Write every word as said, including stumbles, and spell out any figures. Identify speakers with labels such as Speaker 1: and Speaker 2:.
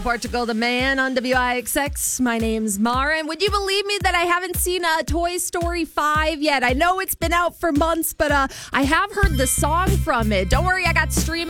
Speaker 1: Portugal the Man on W I X X. My name's Mara. And would you believe me that I haven't seen uh, Toy Story five yet? I know it's been out for months, but uh, I have heard the song from it. Don't worry, I got streaming